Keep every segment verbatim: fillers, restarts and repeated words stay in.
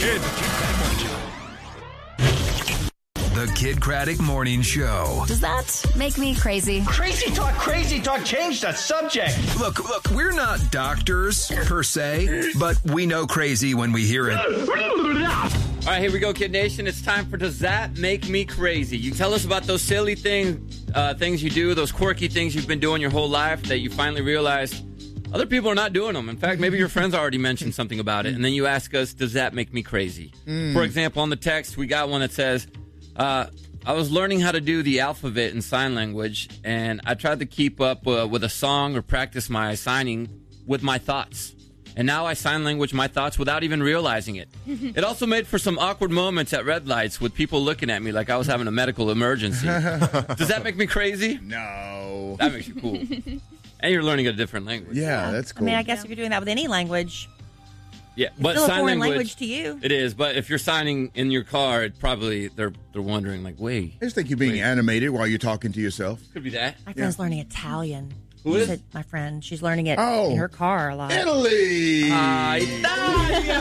Kid. The Kid Craddock Morning Show. Does that make me crazy? Crazy talk, crazy talk. Change the subject. Look, look, we're not doctors per se, but we know crazy when we hear it. All right, here we go, Kid Nation. It's time for Does That Make Me Crazy? You tell us about those silly things, uh, things you do, those quirky things you've been doing your whole life that you finally realized other people are not doing them. In fact, maybe your friends already mentioned something about it, and then you ask us, does that make me crazy? Mm. For example, on the text, we got one that says, uh, I was learning how to do the alphabet in sign language, and I tried to keep up uh, with a song or practice my signing with my thoughts. And now I sign language my thoughts without even realizing it. It also made for some awkward moments at red lights with people looking at me like I was having a medical emergency. Does that make me crazy? No. That makes you cool. And you're learning a different language. Yeah, that's cool. I mean, I guess if you're doing that with any language, Yeah, it's but still a sign foreign language, language to you. It is, but if you're signing in your car, it probably they're they're wondering like, wait, I just think you're being wait. animated while you're talking to yourself. Could be that. My friend's learning Italian. Who She is? said- my friend. She's learning it Oh. in her car a lot. Italy. Ah, Italia.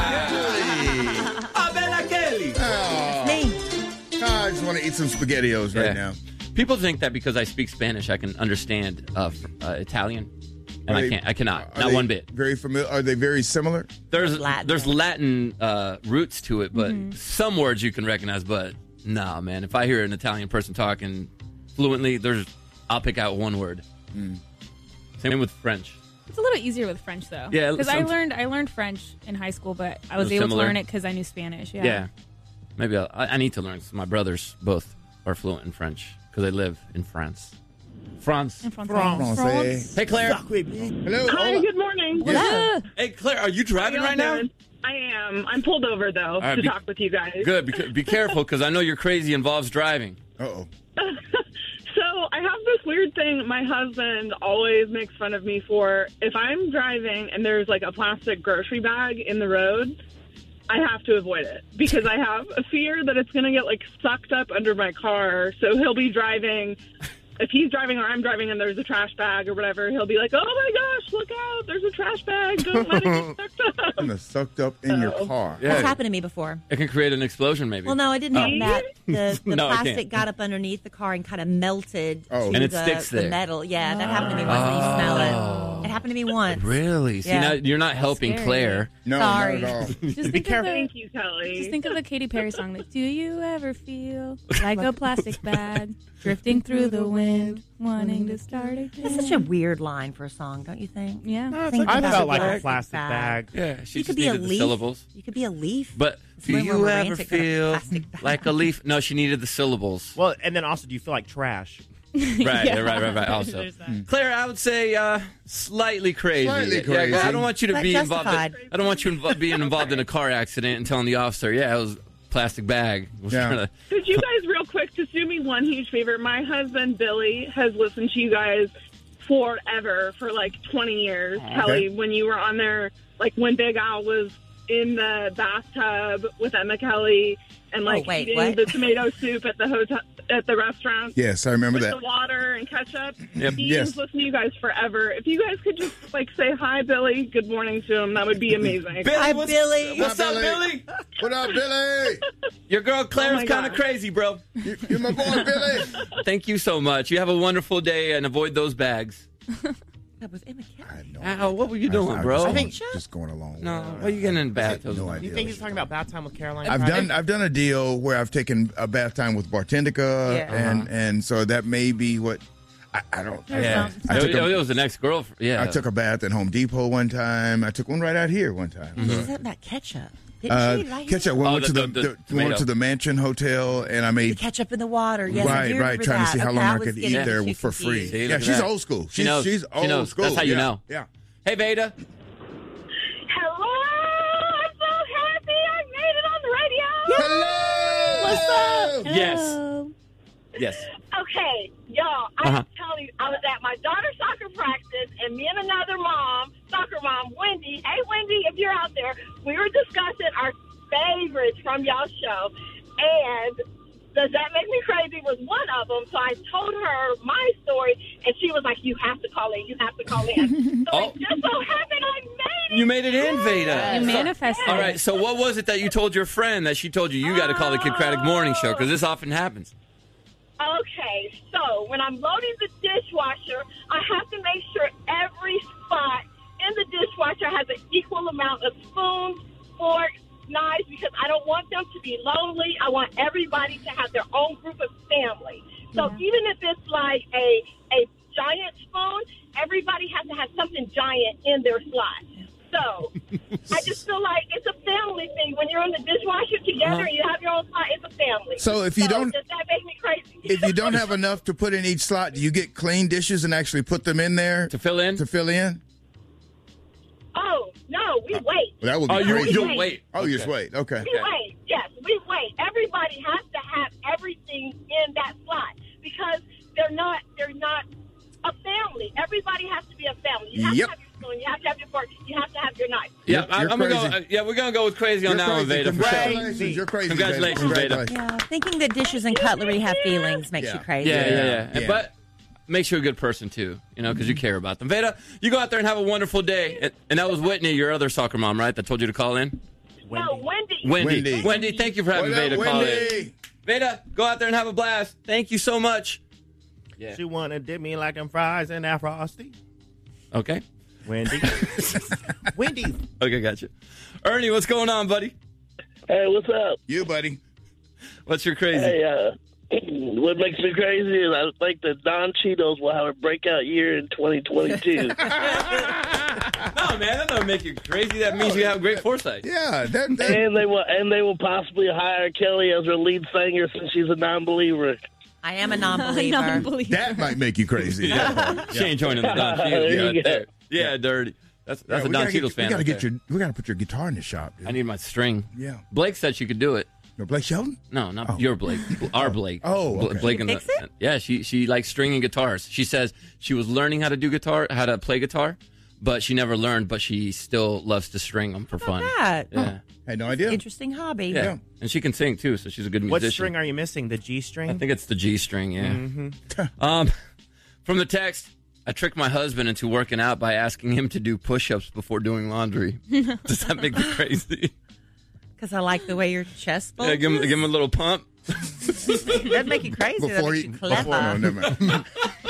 Ah, bella Kelly. Oh, Me. I just want to eat some SpaghettiOs right Yeah. now. People think that because I speak Spanish, I can understand uh, fr- uh, Italian, and Are I they- can't. I cannot. Are Not they one bit. Very familiar. Are they very similar? There's Latin. there's Latin uh, roots to it, but some words you can recognize. But nah, man. If I hear an Italian person talking fluently, there's I'll pick out one word. Same with French. It's a little easier with French though. Yeah, because I some- learned I learned French in high school, but I was Was able similar? to learn it because I knew Spanish. Yeah. Yeah, maybe I'll, I, I need to learn. My brothers both are fluent in French because they live in France. France. In France. Francais. Hey, Claire. Hello. Hi, Hola. good morning. Yeah. Hey, Claire. Are you driving How right y'all now? doing? I am. I'm pulled over, though, right, to be- talk with you guys. Good. Be, be careful because I know your crazy involves driving. Uh-oh. So I have this weird thing my husband always makes fun of me for. If I'm driving and there's, like, a plastic grocery bag in the road, I have to avoid it because I have a fear that it's going to get, like, sucked up under my car. So he'll be driving... If he's driving or I'm driving and there's a trash bag or whatever, he'll be like, oh, my gosh, look out. There's a trash bag. Don't let it get sucked up. And it's sucked up in your car. Yeah. That's happened to me before. It can create an explosion, maybe. Well, no, it didn't happen that. The, the No, it plastic can't. got up underneath the car and kind of melted Oh. to And it the, sticks the there. metal. Yeah, that happened to me once. And you smell it. It happened to me once. Really? See, Yeah. now you're not helping Scary. Claire. No, Sorry. not at all. Just think of the, Thank you, Kelly. just think of the Katy Perry song. Like, do you ever feel like a plastic bag drifting through the wind, wanting to start again? That's such a weird line for a song, don't you think? Yeah. Think I about felt a like a plastic plastic bag. bag. Yeah, she You just could be a needed the leaf. syllables. You could be a leaf. But It's do way more you ever romantic than a feel plastic bag. like a leaf? No, she needed the syllables. Well, and then also, do you feel like trash? Right, yeah, right, right, right. Also, There's that. Claire, I would say uh, slightly crazy. Slightly Yeah, crazy. I don't want you to But be involved. In, justified. I don't want you invo- being involved in a car accident and telling the officer, "Yeah, it was a plastic bag." Was Yeah. trying to- Could you guys, real quick, just do me one huge favor? My husband, Billy, has listened to you guys forever, for like twenty years. Kelly, when you were on there, like when Big Al was in the bathtub with Emma Kelly and like Oh, wait, eating what? the tomato soup at the hotel, at the restaurant. Yes, I remember With that. the water and ketchup. Yep. He Yes. has listened to you guys forever. If you guys could just like say hi, Billy, good morning to him, that would be amazing. Billy, Hi, what's, Billy. What's Hi, up, Billy. Billy? What up, Billy? Your girl Claire's Oh my kind of God. crazy, bro. You, you're my boy, Billy. Thank you so much. You have a wonderful day and avoid those bags. That was Emma Kelly. I know. Al, what were you doing, bro? I I think think just going along. no. with it. What are you getting in I bath? have no Do idea. you think he's talking about bath time with Caroline? I've Friday? done I've done a deal where I've taken a bath time with Bartendica, Yeah. and and so that may be what I, I don't. Yeah, I it, took a- it was the next girl. Yeah, I took a bath at Home Depot one time. I took one right out here one time. She So, said about ketchup. Didn't uh, she? Right ketchup. here? We Oh, went the- to the, the- the the- we tomato. went to the Mansion Hotel, and I The made ketchup in the water. Yes, I right, do right, remember trying to that. see how Okay, long I I was could eat getting there too for confused. free. See, Yeah, look at she's that. old school. She She's, knows. she's She old knows. school. That's how you yeah. know. Yeah. Hey, Veda. Hello! I'm so happy I made it on the radio! Hello. What's up? Yes. Hello. Yes. Okay, y'all, I Uh-huh. was telling you, I was at my daughter's soccer practice, and me and another mom, soccer mom, Wendy, hey, Wendy, if you're out there, we were discussing our favorites from y'all's show, and Does That Make Me Crazy was one of them. So I told her my story, and she was like, you have to call in. You have to call in. So Oh. it just so happened I made it. You made it in, Veda. You manifested. All right, so what was it that you told your friend that she told you you got to call the Kid Craddock Morning Show? Because this often happens. Okay, so when I'm loading the dishwasher, I have to make sure every spot in the dishwasher has an equal amount of spoons, forks, knives, because I don't want them to be lonely. I want everybody to have their own group of family. So Yeah. even if it's like a a giant spoon, everybody has to have something giant in their slot. So I just feel like it's a family thing. When you're in the dishwasher together Uh-huh. and you have your own slot, it's a family. So if you don't- does that make me crazy? If you don't have enough to put in each slot, do you get clean dishes and actually put them in there To fill in? to fill in? Oh, no, we wait. Well, that would be Oh, you, crazy. you'll wait. Oh, you just Okay. wait. Okay. We wait. Yes, we wait. Everybody has to have everything in that slot because they're not they're not a family. Everybody has to be a family. You have Yep. to have your spoon. You have to have your fork. You have to have your knife. Yeah, You're- I, you're I'm gonna go. crazy. Uh, yeah, we're gonna go with crazy on You're that one, crazy. Veda. For sure. Congratulations. You're crazy. Veda. Congratulations, Veda. Congratulations. Yeah, thinking that dishes and cutlery have feelings makes Yeah. you crazy. Yeah, yeah, yeah. Yeah. And- But make sure you're a good person too, you know, because you care about them. Veda, you go out there and have a wonderful day. And, and that was Whitney, your other soccer mom, right? That told you to call in. No, Wendy. Wendy. Wendy. Wendy, thank you for having What up, Veda call in. Wendy? Veda, go out there and have a blast. Thank you so much. Yeah. She wanna dip me like them fries in that frosty. Okay. Wendy. Wendy. Okay, gotcha. Ernie, what's going on, buddy? Hey, what's up? You, buddy. What's your crazy? Hey, uh, what makes me crazy is I think that Don Cheetos will have a breakout year in twenty twenty-two. No, man, that doesn't make you crazy. That means you have great foresight. Yeah. That, that, and they will, and they will possibly hire Kelly as their lead singer since she's a non-believer. I am a non-believer. Non-believer. that might make you crazy. Yeah. She ain't joining the Don There Cheetos you right go. there. Yeah, dirty. That's that's Yeah, a we Don gotta get- Cheetos fan. We gotta right get there. your. We gotta put your guitar in the shop. Dude. I need my string. Yeah. Blake said she could do it. No, Blake Shelton. No, not Oh. your Blake. Our Blake. Oh, Bl- okay. Blake and Fix the, it? Yeah, she she likes stringing guitars. She says she was learning how to do guitar, how to play guitar, but she never learned. But she still loves to string them for How about fun. that? Yeah, Had no idea. Interesting hobby. yeah. Yeah. And she can sing too, so she's a good What musician. string are you missing? The G string? I think it's the G string. Yeah. Mm-hmm. Um, from the text, I tricked my husband into working out by asking him to do push-ups before doing laundry. Does that make me crazy? Because I like the way your chest bulges. Yeah, give him give him a little pump. That'd make you crazy. That Before makes he, you clever. before, no, never mind.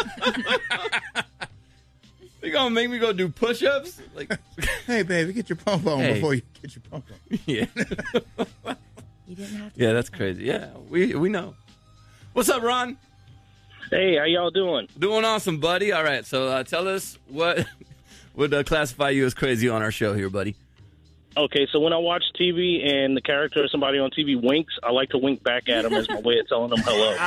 You gonna make me go do push-ups? Like, Hey, baby, get your pump on Hey. before you get your pump on. yeah. You didn't have to. Yeah, that's crazy. Yeah, we we know. What's up, Ron? Hey, how y'all doing? Doing awesome, buddy. All right, so uh, tell us what would uh, classify you as crazy on our show here, buddy. Okay, so when I watch T V and the character of somebody on T V winks, I like to wink back at them as my way of telling them hello. like,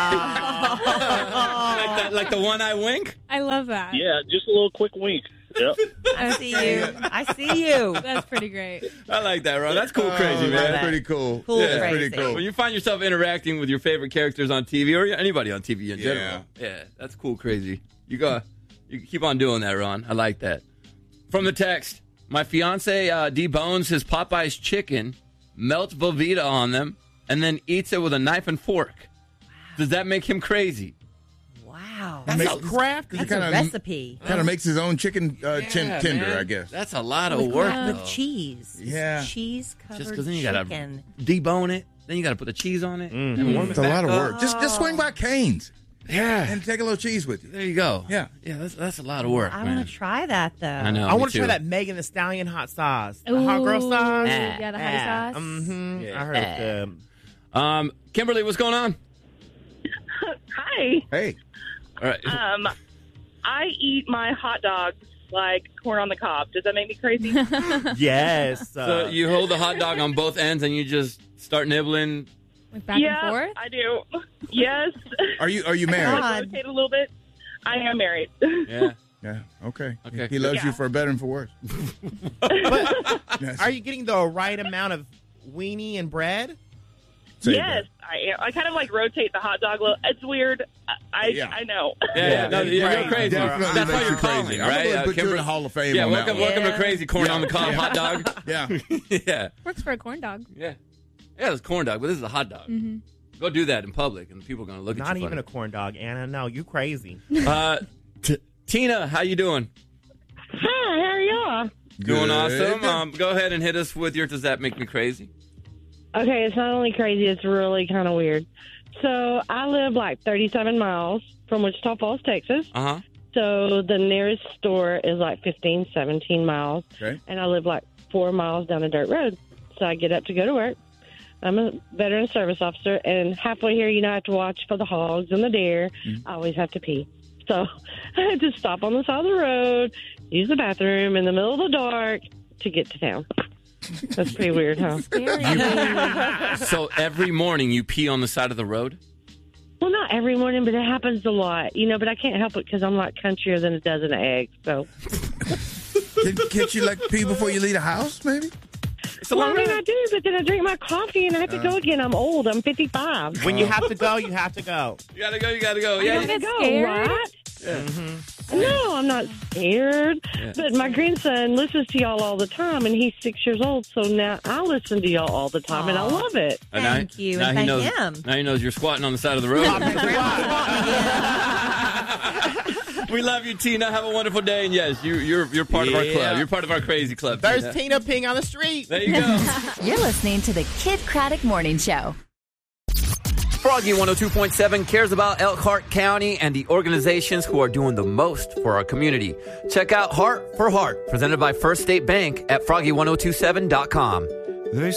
that, like the one eye wink? I love that. Yeah, just a little quick wink. Yep. I see you. I see you. That's pretty great. I like that, Ron. That's cool, crazy, Oh, man. That's pretty cool. Cool yeah, crazy. pretty cool. When you find yourself interacting with your favorite characters on T V or anybody on T V in Yeah. general, yeah, that's cool, crazy. You go, you keep on doing that, Ron. I like that. From the text, my fiance uh, debones his Popeye's chicken, melts Velveeta on them, and then eats it with a knife and fork. Does that make him crazy? Wow. That's That's crafty. That's kinda- a recepe. Kind of makes his own chicken uh, tin- Yeah, tender, man. I guess. That's a lot of With, work, with though. cheese. It's Yeah. cheese covered Just because then you gotta chicken. debone it, then you gotta put the cheese on it, Mm. and warm it It's a back lot of up. work. Just just swing by Cane's Yeah, and take a little cheese with you. there you go. Yeah. yeah, that's that's a lot of work, I man. want to try that though. I know. I me want to too. try that Megan the Stallion hot sauce. The hot girl Ooh, sauce. yeah, the hot sauce. Mm-hmm. Yeah. I heard it's good. Um, Kimberly, what's going on? Hi. Hey, All right. Um, I eat my hot dogs like corn on the cob. Does that make me crazy? Yes. So uh, you hold the hot dog on both ends and you just start nibbling. Like back yeah, and forth. I do. Yes. are you are you married? God. Rotate a little bit. I am married. Yeah. Yeah. Okay. Okay. He loves Yeah. you for better and for worse. but Yes. are you getting the right amount of weenie and bread? Say yes, I am. I kind of like rotate the hot dog. a little. It's weird. I I, Yeah. I know. Yeah, yeah, no, you're, Right. you're crazy. Definitely That's why makes you're you crazy. calling, I'm right? gonna Uh, put you in Kimber- the Hall of Fame Yeah, on that welcome, one. welcome to Yeah. Crazy Corn Yeah. on the Cob Yeah. hot dog. Yeah. yeah, Works for a corn dog. yeah, yeah. It's corn dog, but this is a hot dog. Mm-hmm. Go do that in public, and people are going to look Not at you even funny. a corn dog, Anna. No, you crazy. Uh, t- Tina, how you doing? Hi, how are y'all? Doing Good. awesome. Um, go ahead and hit us with your Does That Make Me Crazy? Okay, it's not only crazy, it's really kind of weird. So I live like thirty-seven miles from Wichita Falls, Texas. Uh-huh. So the nearest store is like fifteen, seventeen miles. Okay. And I live like four miles down a dirt road. So I get up to go to work. I'm a veteran service officer, and halfway here, you know, I have to watch for the hogs and the deer. I always have to pee. So I had to stop on the side of the road, use the bathroom in the middle of the dark to get to town. That's pretty weird, huh? So every morning you pee on the side of the road? Well, not every morning, but it happens a lot, you know, but I can't help it because I'm like countrier than a dozen eggs, so. Can, can't you like pee before you leave the house, maybe? Well, I mean, I do, but then I drink my coffee and I have to go again. I'm old. I'm fifty-five. When you have to go, you have to go. You gotta go, you gotta go. I Yeah, gotta get go, scared? right? yeah. No, I'm not scared. But my grandson listens to y'all all the time, and he's six years old, so now I listen to y'all all the time, and I Aw. love it. And now- Thank you, Now and he thank knows, him. Now he knows you're squatting on the side of the road. We love you, Tina. Have a wonderful day. And yes, you, you're you're part of our Yeah. club. You're part of our crazy club. There's Tina. Tina peeing on the street. There you go. You're listening to the Kid Craddock Morning Show. Froggy one oh two point seven cares about Elkhart County and the organizations who are doing the most for our community. Check out Heart for Heart, presented by First State Bank at froggy ten twenty-seven dot com.